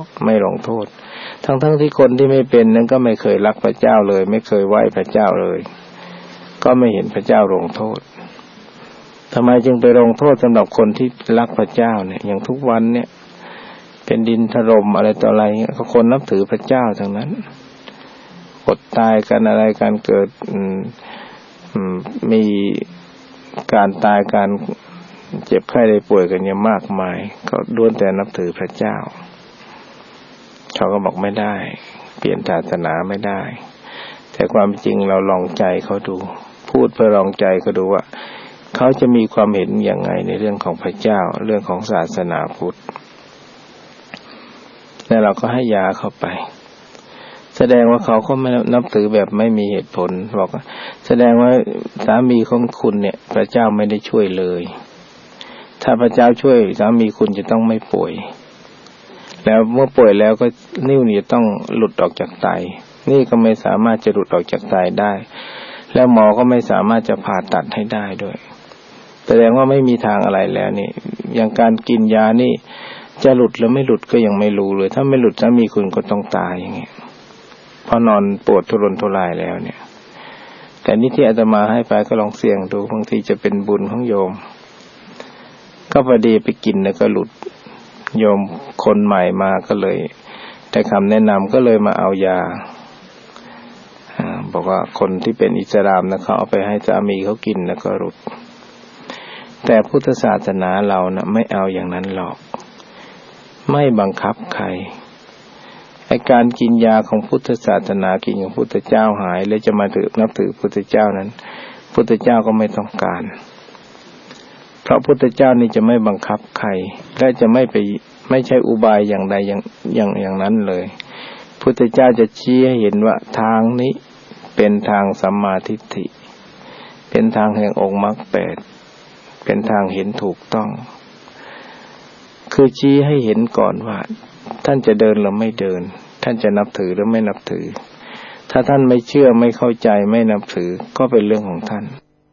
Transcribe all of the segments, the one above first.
ไม่ลงโทษทั้งที่คนที่ไม่เป็นนั้นก็ไม่เคยรักพระเจ้าเลยไม่เคยไหว้พระเจ้าเลยก็ไม่เห็นพระเจ้าลงโทษทำไมจึงไปลงโทษสำหรับคนที่รักพระเจ้าเนี่ยอย่างทุกวันเนี่ยเป็นดินถล่มอะไรต่ออะไรเงี้ยคนนับถือพระเจ้าทั้งนั้นอดตายกันอะไรการเกิดมีการตายการเจ็บไข้ได้ป่วยกันอย่างมากมายก็ล้วนแต่นับถือพระเจ้าเขาก็บอกไม่ได้เปลี่ยนศาสนาไม่ได้แต่ความจริงเราลองใจเขาดูพูดเพื่อลองใจเขาดูว่าเขาจะมีความเห็นอย่างไงในเรื่องของพระเจ้าเรื่องของศาสนาพุทธแล้วเราก็ให้ยาเข้าไปแสดงว่าเขาก็ไม่นับถือแบบไม่มีเหตุผลบอกแสดงว่าสามีของคุณเนี่ยพระเจ้าไม่ได้ช่วยเลยถ้าพระเจ้าช่วยสามีคุณจะต้องไม่ป่วยแล้วเมื่อป่วยแล้วก็นิ้วนี่ต้องหลุดออกจากไตนี่ก็ไม่สามารถจะหลุดออกจากไตได้แล้วหมอก็ไม่สามารถจะผ่าตัดให้ได้ด้วยแสดงว่าไม่มีทางอะไรแล้วนี่อย่างการกินยานี่จะหลุดหรือไม่หลุดก็ยังไม่รู้เลยถ้าไม่หลุดสามีคุณก็ต้องตายอย่างเงี้ยพอนอนปวดทุรนทุรายแล้วเนี่ยแต่นี่ที่อาตมาให้ไปก็ลองเสี่ยงดูบางทีจะเป็นบุญของโยมก็พอดีไปกินแล้วก็หลุดโยมคนใหม่มาก็เลยได้คำแนะนำก็เลยมาเอายาบอกว่าคนที่เป็นอิสลามนะเขาเอาไปให้สามีเขากินแล้วก็หลุดแต่พุทธศาสนาเรานะไม่เอาอย่างนั้นหรอกไม่บังคับใครไอ้การกินยาของพุทธศาสนากินของพุทธเจ้าหายแล้วจะมานับถือพุทธเจ้านั้นพุทธเจ้าก็ไม่ต้องการเพราะพุทธเจ้านี่จะไม่บังคับใครและจะไม่ใช่อุบายอย่างใดอย่างนั้นเลยพุทธเจ้าจะชี้ให้เห็นว่าทางนี้เป็นทางสัมมาทิฏฐิเป็นทางแห่งองค์มรรคแปดเป็นทางเห็นถูกต้องคือชี้ให้เห็นก่อนว่าท่านจะเดินหรือไม่เดินท่านจะนับถือหรือไม่นับถือถ้าท่านไม่เชื่อไม่เข้าใจไม่นับถือก็เป็นเรื่องของท่าน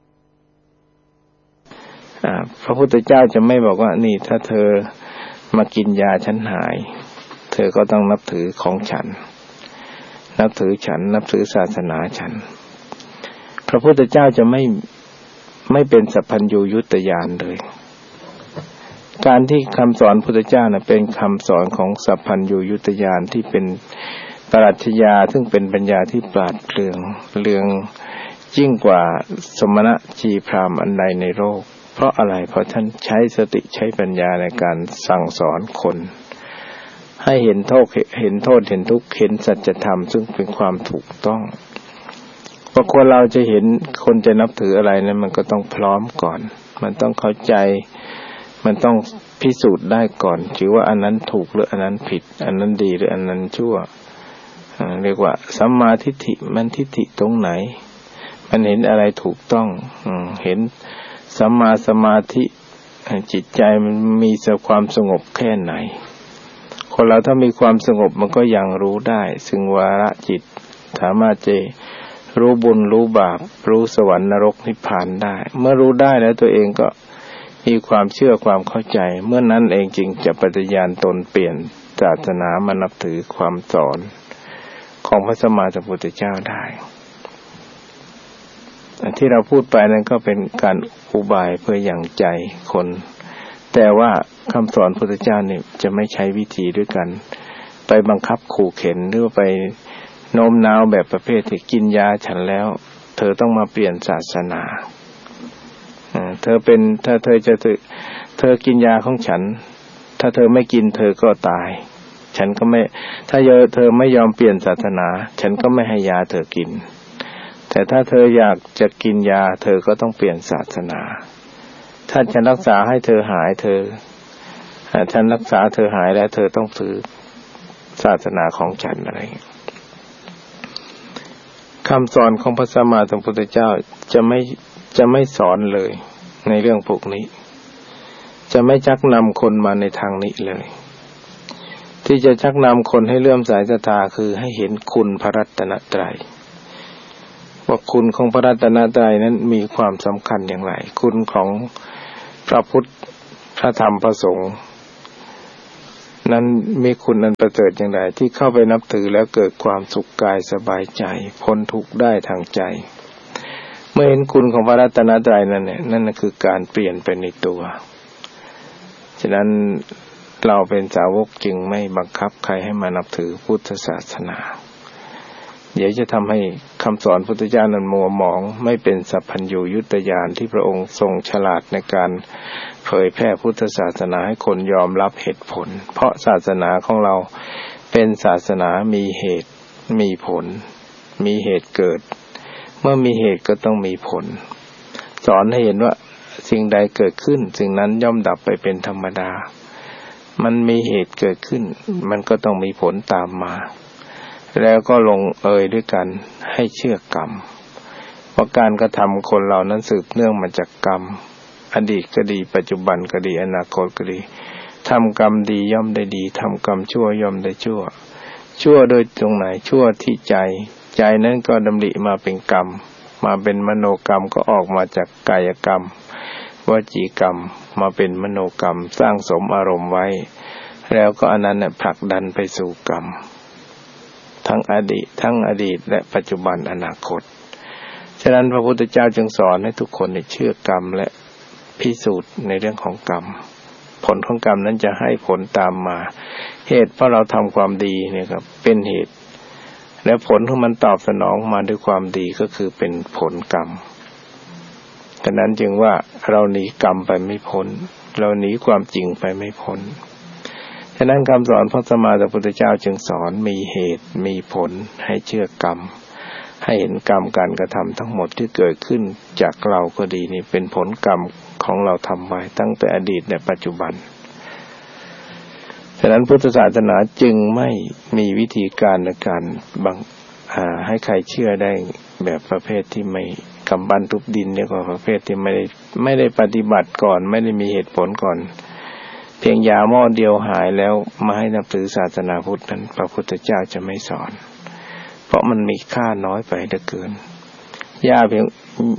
พระพุทธเจ้าจะไม่บอกว่านี่ถ้าเธอมากินยาฉันหายเธอก็ต้องนับถือของฉันนับถือฉันนับถือศาสนาฉันพระพุทธเจ้าจะไม่เป็นสัพพัญญูยุตญาณเลยการที่คำสอนพุทธเจ้านะเป็นคำสอนของสัพพัญญูยุตญาณที่เป็นปรัชญาซึ่งเป็นปัญญาที่ปราดเปรื่องยิ่งกว่าสมณะชีพราหมณ์อันใดในโลกเพราะอะไรเพราะท่านใช้สติใช้ปัญญาในการสั่งสอนคนให้เห็นโทษเห็นทุกข์เห็นสัจธรรมซึ่งเป็นความถูกต้องเพราะคนเราจะเห็นคนจะนับถืออะไรนั้นมันก็ต้องพร้อมก่อนมันต้องเข้าใจมันต้องพิสูจน์ได้ก่อนถือว่าอันนั้นถูกหรืออันนั้นผิดอันนั้นดีหรืออันนั้นชั่วเรียกว่าสัมมาทิฏฐิมันทิฏฐิตรงไหนมันเห็นอะไรถูกต้องเห็นสัมมาสมาธิจิตใจมันมีความสงบแค่ไหนคนเราถ้ามีความสงบมันก็ยังรู้ได้ซึ่งวาระจิตสามารถจะรู้บุญรู้บาปรู้สวรรค์นรกนิพพานได้เมื่อรู้ได้แล้วตัวเองก็มีความเชื่อความเข้าใจเมื่อนั้นเองจึงจะปฏิญาณตนเปลี่ยนศาสนามานับถือความสอนของพระสัมมาสัมพุทธเจ้าได้ที่เราพูดไปนั้นก็เป็นการอุบายเพื่อหยั่งใจคนแต่ว่าคำสอนพุทธเจ้านี่จะไม่ใช้วิธีด้วยกันไปบังคับขู่เข็นหรือไปโน้มน้าวแบบประเภทที่กินยาฉันแล้วเธอต้องมาเปลี่ยนศาสนาถ้าเธอกินยาของฉันถ้าเธอไม่กินเธอก็ตายฉันก็ไม่ถ้าเธอไม่ยอมเปลี่ยนศาสนาฉันก็ไม่ให้ยาเธอกินแต่ถ้าเธออยากจะกินยาเธอก็ต้องเปลี่ยนศาสนาถ้าฉันรักษาให้เธอหายฉันรักษาเธอหายแล้วเธอต้องถือศาสนาของฉันอะไรคำสอนของพระสัมมาสัมพุทธเจ้าจะไม่สอนเลยในเรื่องพวกนี้จะไม่ชักนำคนมาในทางนี้เลยที่จะชักนำคนให้เลื่อมใสศรัทธาคือให้เห็นคุณพระรัตนตรัยว่าคุณของพระรัตนตรัยนั้นมีความสำคัญอย่างไรคุณของพระพุทธพระธรรมพระสงฆ์นั้นมีคุณอันประเสริฐอย่างไรที่เข้าไปนับถือแล้วเกิดความสุขกายสบายใจพ้นทุกข์ได้ทางใจเมื่อเห็นคุณของพระรัตนตรัยนั่นคือการเปลี่ยนไปในตัวฉะนั้นเราเป็นสาวกจึงไม่บังคับใครให้มานับถือพุทธศาสนาเดี๋ยวจะทำให้คำสอนพุทธเจ้านั้นมัวหมองไม่เป็นสัพพัญญูยุตญาณที่พระองค์ทรงฉลาดในการเผยแพร่พุทธศาสนาให้คนยอมรับเหตุผลเพราะศาสนาของเราเป็นศาสนามีเหตุมีผลมีเหตุเกิดเมื่อมีเหตุก็ต้องมีผลสอนให้เห็นว่าสิ่งใดเกิดขึ้นสิ่งนั้นย่อมดับไปเป็นธรรมดามันมีเหตุเกิดขึ้นมันก็ต้องมีผลตามมาแล้วก็ลงเอยด้วยกันให้เชื่อกรรมเพราะการกระทำคนเรานั้นสืบเนื่องมาจากกรรมอดีตก็ดีปัจจุบันก็ดีอนาคตก็ดีทำกรรมดีย่อมได้ดีทำกรรมชั่วย่อมได้ชั่วชั่วโดยตรงไหนชั่วที่ใจนั้นก็ดำริมาเป็นกรรมมาเป็นมโนกรรมก็ออกมาจากกายกรรมวจีกรรมมาเป็นมโนกรรมสร้างสมอารมณ์ไว้แล้วก็อันนั้นเนี่ยผลักดันไปสู่กรรมทั้งอดีตและปัจจุบันอนาคตฉะนั้นพระพุทธเจ้าจึงสอนให้ทุกคนเชื่อกรรมและพิสูจน์ในเรื่องของกรรมผลของกรรมนั้นจะให้ผลตามมาเหตุเพราะเราทำความดีเนี่ยครับเป็นเหตุและผลของมันตอบสนองมาด้วยความดีก็คือเป็นผลกรรมฉะนั้นจึงว่าเราหนีกรรมไปไม่พ้นเราหนีความจริงไปไม่พ้นฉะนั้นคำสอนพระสัมมาสัมพุทธเจ้าจึงสอนมีเหตุมีผลให้เชื่อกรรมให้เห็นกรรมการกระทำทั้งหมดที่เกิดขึ้นจากเราก็ดีนี่เป็นผลกรรมของเราทำไว้ตั้งแต่อดีตและปัจจุบันฉะนั้นพุทธศาสนาจึงไม่มีวิธีการในการให้ใครเชื่อได้แบบประเภทที่ไม่กำบันทุบดินเนี่ยก็ประเภทที่ไม่ได้ปฏิบัติก่อนไม่ได้มีเหตุผลก่อนเพียงยาหม้อเดียวหายแล้วมาให้นับถือศาสนาพุทธนั้นพระพุทธเจ้าจะไม่สอนเพราะมันมีค่าน้อยไปเหลือเกินยาเพียง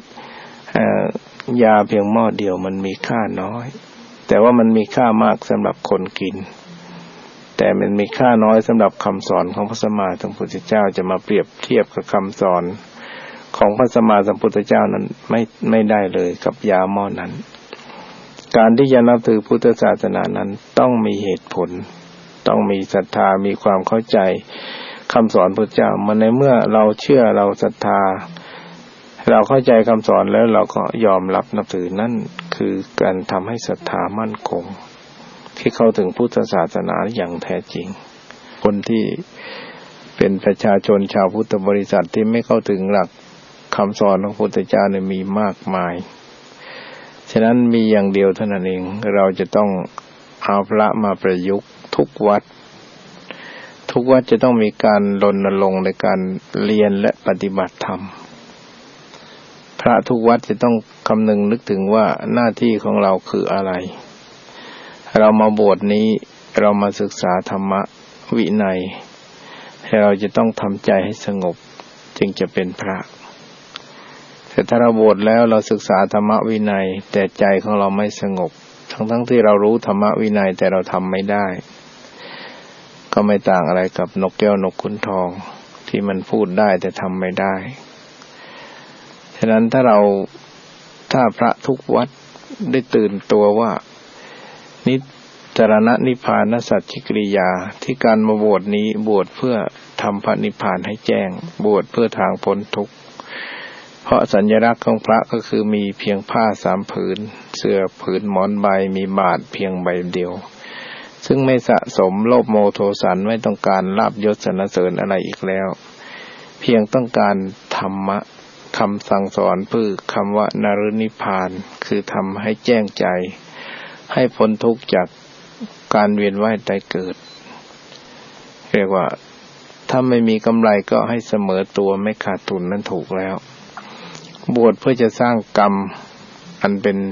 หม้อเดียวมันมีค่าน้อยแต่ว่ามันมีค่ามากสำหรับคนกินแต่มันมีค่าน้อยสำหรับคำสอนของพระสัมมาสัมพุทธเจ้าจะมาเปรียบเทียบกับคำสอนของพระสัมมาสัมพุทธเจ้านั้นไม่ได้เลยกับยาหม้อนั้นการที่จะนับถือพุทธศาสนานั้นต้องมีเหตุผลต้องมีศรัทธามีความเข้าใจคำสอนพระเจ้ามันในเมื่อเราเชื่อเราศรัทธาเราเข้าใจคำสอนแล้วเราก็ยอมรับนับถือนั่นคือการทำให้ศรัทธามั่นคงที่เข้าถึงพุทธศาสนาอย่างแท้จริงคนที่เป็นประชาชนชาวพุทธบริษัทที่ไม่เข้าถึงหลักคำสอนของพระพุทธเจ้าเนี่ยมีมากมายฉะนั้นมีอย่างเดียวเท่านั้นเองเราจะต้องเอาพระมาประยุกต์ทุกวัดจะต้องมีการรณรงค์ในการเรียนและปฏิบัติธรรมพระทุกวัดจะต้องคำนึงนึกถึงว่าหน้าที่ของเราคืออะไรเรามาบวชนี้เรามาศึกษาธรรมะวินัยเราจะต้องทำใจให้สงบจึงจะเป็นพระแต่ถ้าเราบวชแล้วเราศึกษาธรรมวินัยแต่ใจของเราไม่สงบทั้งที่เรารู้ธรรมวินัยแต่เราทำไม่ได้ก็ไม่ต่างอะไรกับนกแก้วนกขุนทองที่มันพูดได้แต่ทำไม่ได้ฉะนั้นถ้าพระทุกวัดได้ตื่นตัวว่านิจรณนิพพานสัจฉิกิริยาที่การมาบวชนี้บวชเพื่อทำพระนิพพานให้แจ้งบวชเพื่อทางพ้นทุกข์เพราะสัญลักษณ์ของพระก็คือมีเพียงผ้า3 ผืนเสื้อผืนหมอนใบมีบาทเพียงใบเดียวซึ่งไม่สะสมโลภโมโทสันไม่ต้องการลาภยศสรรเสริญอะไรอีกแล้วเพียงต้องการธรรมะคำสั่งสอนเพื่อคำว่านรนิพพานคือทำให้แจ้งใจให้พ้นทุกข์จากการเวียนว่ายตายเกิดเรียกว่าถ้าไม่มีกำไรก็ให้เสมอตัวไม่ขาดทุนนั้นถูกแล้วบวชเพื่อจะสร้างกรรมอันเป็น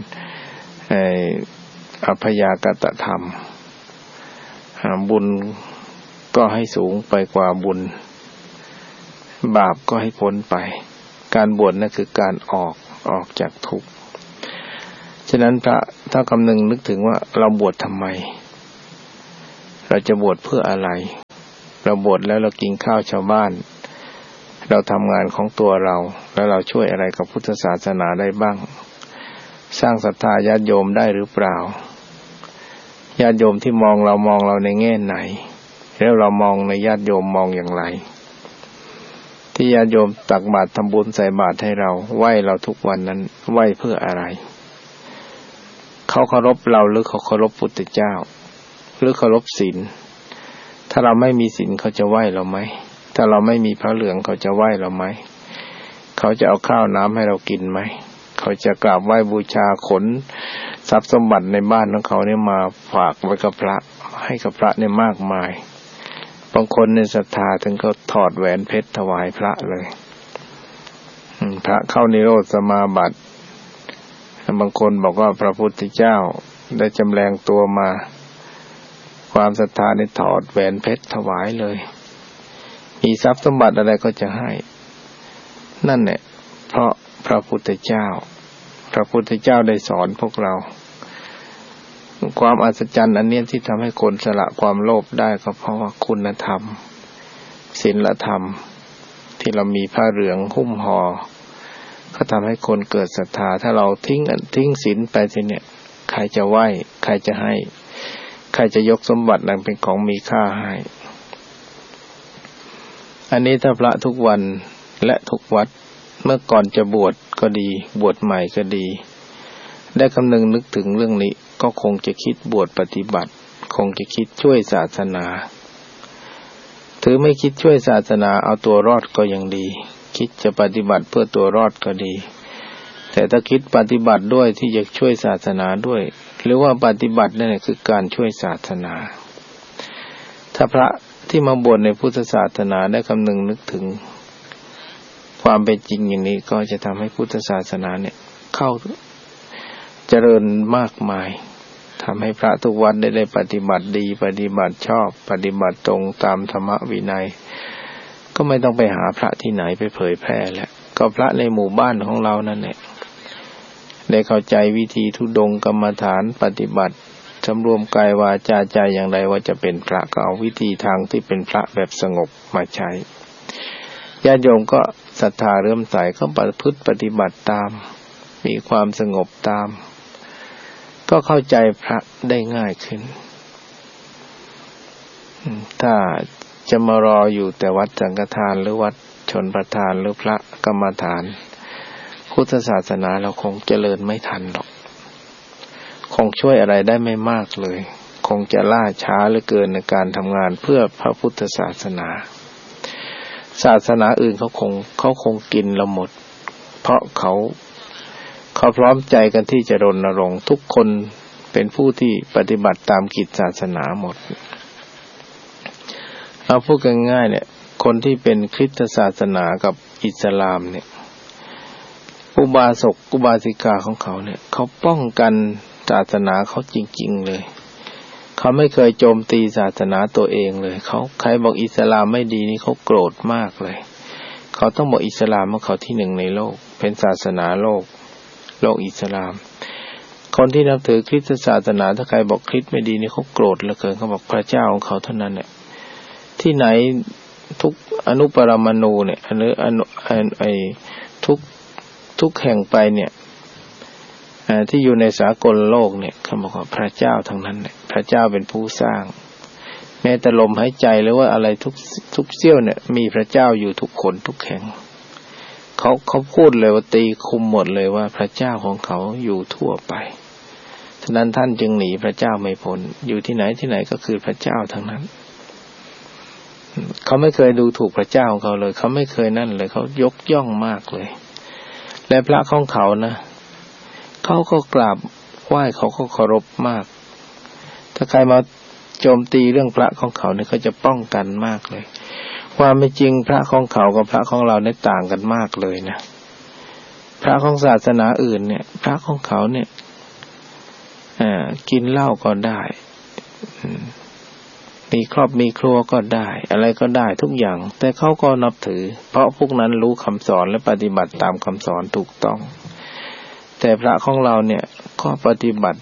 อภยากตธรรมบุญก็ให้สูงไปกว่าบุญบาปก็ให้พ้นไปการบวชนั่นคือการออกจากทุกข์ฉะนั้นพระถ้าคำนึงนึกถึงว่าเราบวชทำไมเราจะบวชเพื่ออะไรเราบวชแล้วเรากินข้าวชาวบ้านเราทำงานของตัวเราแล้วเราช่วยอะไรกับพุทธศาสนาได้บ้างสร้างศรัทธาญาติโยมได้หรือเปล่าญาติโยมที่มองเราในแง่ไหนแล้วเรามองในญาติโยมมองอย่างไรที่ญาติโยมตักบาตรทำบุญใส่บาตรให้เราไหว้เราทุกวันนั้นไหว้เพื่ออะไรเขาเคารพเราหรือเขาเคารพพุทธเจ้าหรือเคารพศีลถ้าเราไม่มีศีลเขาจะไหว้เราไหมถ้าเราไม่มีพระเหลืองเขาจะไหว้เราไหมเขาจะเอาข้าวน้ำให้เรากินไหมเขาจะกราบไหว้บูชาขนทรัพย์สมบัติในบ้านของเขาเนี่ยมาฝากไว้กับพระให้กับพระเนี่ยมากมายบางคนในศรัทธาถึงก็ถอดแหวนเพชรถวายพระเลยพระเข้านิโรธสมาบัติบางคนบอกว่าพระพุทธเจ้าได้จำแรงตัวมาความศรัทธาได้ถอดแหวนเพชรถวายเลยมีทรัพย์สมบัติอะไรก็จะให้นั่นแหละเพราะพระพุทธเจ้าได้สอนพวกเราความอัศจรรย์อันนี้ที่ทำให้คนสละความโลภได้ก็เพราะว่าคุณธรรมศีลธรรมที่เรามีผ้าเหลืองหุ้มห่อก็ทำให้คนเกิดศรัทธาถ้าเราทิ้งศีลไปทีเนี่ยใครจะไหว้ใครจะให้ใครจะยกสมบัตินั้นเป็นของมีค่าให้อันนี้ถ้าพระทุกวันและทุกวัดเมื่อก่อนจะบวชก็ดีบวชใหม่ก็ดีได้คำนึงนึกถึงเรื่องนี้ก็คงจะคิดบวชปฏิบัติคงจะคิดช่วยศาสนาถือไม่คิดช่วยศาสนาเอาตัวรอดก็ยังดีคิดจะปฏิบัติเพื่อตัวรอดก็ดีแต่ถ้าคิดปฏิบัติด้วยที่จะช่วยศาสนาด้วยหรือว่าปฏิบัตินั่นแหละคือการช่วยศาสนาถ้าพระที่มาบวชในพุทธศาสนาได้คำนึงนึกถึงความเป็นจริงอย่างนี้ก็จะทำให้พุทธศาสนาเนี่ยเข้าเจริญมากมายทำให้พระทุกวัดได้ปฏิบัติดีปฏิบัติชอบปฏิบัติตรงตามธรรมวินัยก็ไม่ต้องไปหาพระที่ไหนไปเผยแพร่แล้วก็พระในหมู่บ้านของเรานั่นแหละได้เข้าใจวิธีธุดงค์กรรมฐานปฏิบัติสำรวมกายวาจาใจอย่างไรว่าจะเป็นพระก็เอาวิธีทางที่เป็นพระแบบสงบมาใช้ญาติโยมก็ศรัทธาเริ่มใสก็ประพฤติปฏิบัติตามมีความสงบตามก็เข้าใจพระได้ง่ายขึ้นถ้าจะมารออยู่แต่วัดสังฆทานหรือวัดชนประทานหรือพระกรรมฐานพุทธศาสนาเราคงเจริญไม่ทันหรอกคงช่วยอะไรได้ไม่มากเลยคงจะล่าช้าเหลือเกินในการทำงานเพื่อพระพุทธศาสนาศาสนาอื่นเขาคงกินเราหมดเพราะเขาพร้อมใจกันที่จะรณรงค์ทุกคนเป็นผู้ที่ปฏิบัติตามกิจศาสนาหมดเอาพูดง่ายๆเนี่ยคนที่เป็นคริสตศาสนากับอิสลามเนี่ยอุบาสกอุบาสิกาของเขาเนี่ยเขาป้องกันศาสนาเขาจริงๆเลยเขาไม่เคยโจมตีศาสนาตัวเองเลยใครบอกอิสลามไม่ดีนี่เขาโกรธมากเลยเขาต้องบอกอิสลามว่าเขาที่หนึ่งในโลกเป็นศาสนาโลกอิสลามคนที่นับถือคริสตศาสนาถ้าใครบอกคริสต์ไม่ดีนี่เขาโกรธเหลือเกินเขาบอกพระเจ้าของเขาเท่านั้นเนี่ยที่ไหนทุกอนุปรมาณูเนี่ยหรือทุกแห่งไปเนี่ยที่อยู่ในสากลโลกเนี่ยเขาบอกว่าพระเจ้าทั้งนั้นเนี่ยพระเจ้าเป็นผู้สร้างแม้แต่ลมหายใจหรือว่าอะไรทุกเสี้ยวเนี่ยมีพระเจ้าอยู่ทุกคนทุกแห่งเขาพูดเลยว่าตีคุมหมดเลยว่าพระเจ้าของเขาอยู่ทั่วไปฉะนั้นท่านจึงหนีพระเจ้าไม่พ้นอยู่ที่ไหนก็คือพระเจ้าทั้งนั้นเขาไม่เคยดูถูกพระเจ้าของเขาเลยเขาไม่เคยนั่นเลยเขายกย่องมากเลยและพระของเขานะเขาก็กราบไหว้เขาก็เคารพมากถ้าใครมาโจมตีเรื่องพระของเขาเนี่ยเขาจะป้องกันมากเลยความเป็นจริงพระของเขากับพระของเราเนี่ยต่างกันมากเลยนะพระของศาสนาอื่นเนี่ยพระของเขาเนี่ยกินเหล้าก็ได้มีครอบมีครัวก็ได้อะไรก็ได้ทุกอย่างแต่เขาก็นับถือเพราะพวกนั้นรู้คำสอนและปฏิบัติตามคำสอนถูกต้องแต่พระของเราเนี่ยก็ปฏิบัติ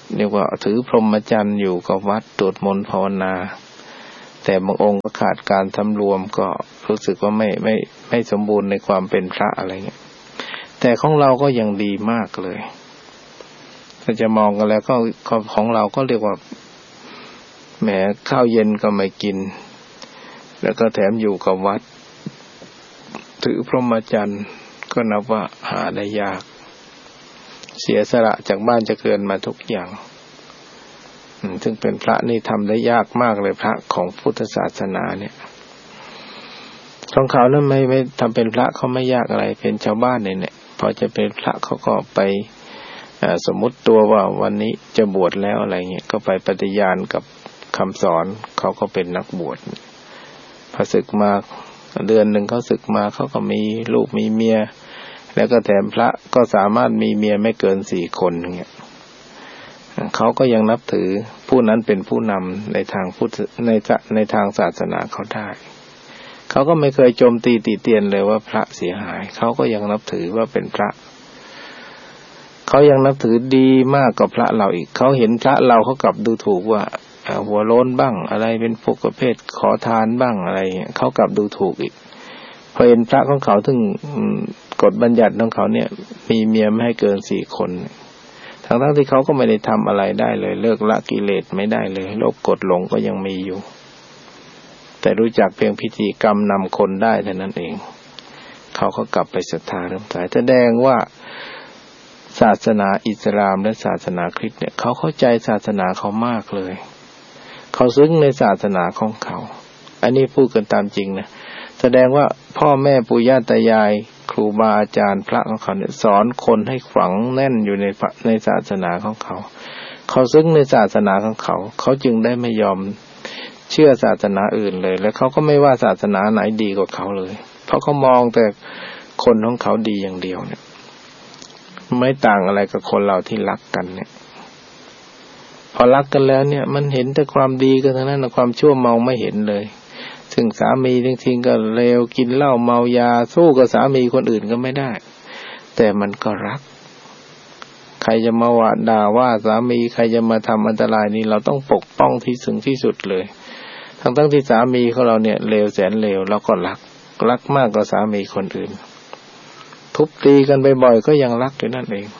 เรียกว่าถือพรหมจรรย์อยู่กับวัดสวดมนต์ภาวนาแต่บางองค์ก็ขาดการสำรวมก็รู้สึกว่าไม่สมบูรณ์ในความเป็นพระอะไรเงี้ยแต่ของเราก็ยังดีมากเลยถ้าจะมองกันแล้วก็ของเราก็เรียกว่าแหมข้าวเย็นก็ไม่กินแล้วก็แถมอยู่กับวัดถือพรหมจรรย์ก็นับว่าหาได้ยากเสียสละจากบ้านจะเกินมาทุกอย่างซึ่งเป็นพระนี่ทำได้ยากมากเลยพระของพุทธศาสนาเนี่ยของเขานั้นไม่ทำเป็นพระเขาไม่ยากอะไรเป็นชาวบ้านเนี่ยพอจะเป็นพระเขาก็ไปสมมุติตัวว่าวันนี้จะบวชแล้วอะไรเงี้ยก็ไปปฏิญาณกับคำสอนเขาก็เป็นนักบวชพอศึกมาเดือนหนึ่งเขาศึกมาเขาก็มีลูกมีเมียแล้วก็แถมพระก็สามารถมีเมียไม่เกิน4 คนอย่างเงี้ยเขาก็ยังนับถือผู้นั้นเป็นผู้นำในทางพุทธในทางศาสนาเขาได้เขาก็ไม่เคยโจมตีติเตียนเลยว่าพระเสียหายเขาก็ยังนับถือว่าเป็นพระเขายังนับถือดีมากกว่าพระเราอีกเขาเห็นพระเราเขากลับดูถูกว่าหัวโล้นบ้างอะไรเป็นพวกประเภทขอทานบ้างอะไรเงี้ยเขากลับดูถูกอีกพอเห็นพระของเขาถึงกฎบัญญัติของเขาเนี่ยมีเมียไม่ให้เกิน4 คนทั้งที่เขาก็ไม่ได้ทำอะไรได้เลยเลิกละกิเลสไม่ได้เลยโลภกดหลงก็ยังมีอยู่แต่รู้จักเพียงพิธีกรรมนำคนได้เท่านั้นเองเขาก็กลับไปศรัทธาเริ่มใสแสดงว่าศาสนาอิสลามและศาสนาคริสต์เนี่ยเขาเข้าใจศาสนาเขามากเลยเขาซึ้งในศาสนาของเขาอันนี้พูดกันตามจริงนะแสดงว่าพ่อแม่ปู่ย่าตายายครูบาอาจารย์พระของเขาเนี่ยสอนคนให้ฝังแน่นอยู่ในศาสนาของเขาเขาซึ้งในศาสนาของเขาเขาจึงได้ไม่ยอมเชื่อศาสนาอื่นเลยและเขาก็ไม่ว่าศาสนาไหนดีกว่าเขาเลยเพราะเขามองแต่คนของเขาดีอย่างเดียวเนี่ยไม่ต่างอะไรกับคนเราที่รักกันเนี่ยพอรักกันแล้วเนี่ยมันเห็นแต่ความดีกันทั้งนั้นความชั่วมองไม่เห็นเลยซึ่งสามีจริงๆก็เลวกินเหล้าเมายาสู้กับสามีคนอื่นก็ไม่ได้แต่มันก็รักใครจะมาว่าด่าว่าสามีใครจะมาทำอันตรายนี่เราต้องปกป้องที่สุดเลยทั้งที่สามีของเราเนี่ยเลวแสนเลวเราก็รักมากกว่าสามีคนอื่นทุบตีกันบ่อยๆก็ยังรักอยู่นั่นเอง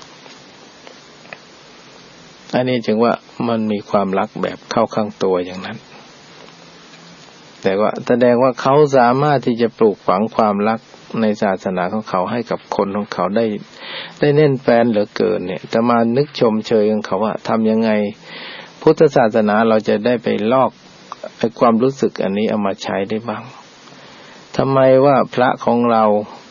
อันนี้จึงว่ามันมีความรักแบบเข้าข้างตัวอย่างนั้นแต่ว่าแสดงว่าเขาสามารถที่จะปลูกฝังความรักในศาสนาของเขาให้กับคนของเขาได้แน่นแฟ้นเหลือเกินเนี่ยแต่มานึกชมเชยของเขาว่าทำยังไงพุทธศาสนาเราจะได้ไปลอกไอ้ความรู้สึกอันนี้เอามาใช้ได้บ้างทำไมว่าพระของเรา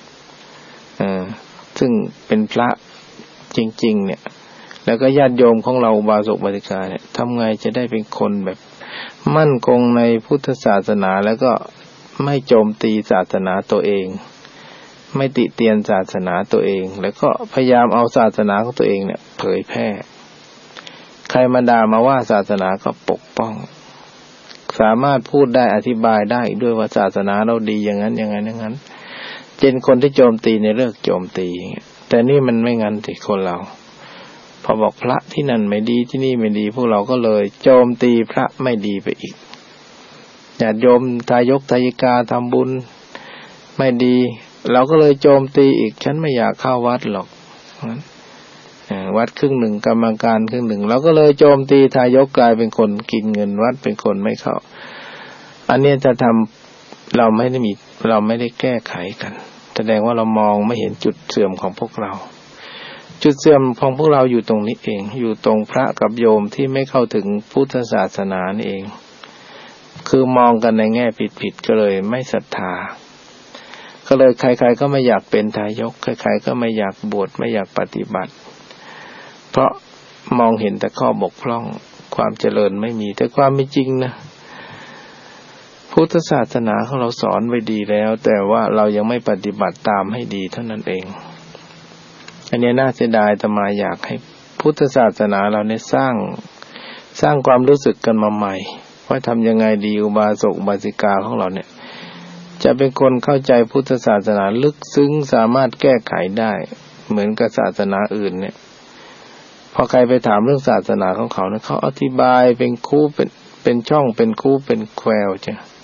ซึ่งเป็นพระจริงๆเนี่ยแล้วก็ญาติโยมของเราอุบาสกอุบาสิกาเนี่ยทำไงจะได้เป็นคนแบบมั่นคงในพุทธศาสนาแล้วก็ไม่โจมตีศาสนาตัวเองไม่ติเตียนศาสนาตัวเองแล้วก็พยายามเอาศาสนาของตัวเองเนี่ยเผยแพร่ใครมาด่ามาว่าศาสนาก็ปกป้องสามารถพูดได้อธิบายได้ด้วยว่าศาสนาเราดีอย่างนั้นอย่างนั้นเจนคนที่โจมตีในเลิกโจมตีแต่นี่มันไม่งั้นสิคนเราพอบอกพระที่นั่นไม่ดีที่นี่ไม่ดีพวกเราก็เลยโจมตีพระไม่ดีไปอีกญาติโยมทายกทายิกาทำบุญไม่ดีเราก็เลยโจมตีอีกฉันไม่อยากเข้าวัดหรอกวัดครึ่งหนึ่งกรรมการครึ่งหนึ่งเราก็เลยโจมตีทายกกลายเป็นคนกินเงินวัดเป็นคนไม่เข้าอันนี้จะทำเราไม่ได้แก้ไขกันแสดงว่าเรามองไม่เห็นจุดเสื่อมของพวกเราจุดเสื่อมของพวกเราอยู่ตรงนี้เองอยู่ตรงพระกับโยมที่ไม่เข้าถึงพุทธศาสนานี่เองคือมองกันในแง่ผิดก็เลยไม่ศรัทธาก็เลยใครๆก็ไม่อยากเป็นทายกใครๆก็ไม่อยากบวชไม่อยากปฏิบัติเพราะมองเห็นแต่ข้อบกพร่องความเจริญไม่มีแต่ความไม่จริงนะพุทธศาสนาของเราสอนไว้ดีแล้วแต่ว่าเรายังไม่ปฏิบัติตามให้ดีเท่านั้นเองอันนี้น่าเสียดายอาตมาอยากให้พุทธศาสนาเราเนี่ยสร้างความรู้สึกกันมาใหม่ว่าทำยังไงดีอุบาสกอุบาสิกาของเราเนี่ยจะเป็นคนเข้าใจพุทธศาสนาลึกซึ้งสามารถแก้ไขได้เหมือนกับศาสนาอื่นเนี่ยพอใครไปถามเรื่องศาสนาของเขาเนี่ยเขาอธิบายเป็นคู่เป็นช่องเป็นคู่เป็นแควจ้ะ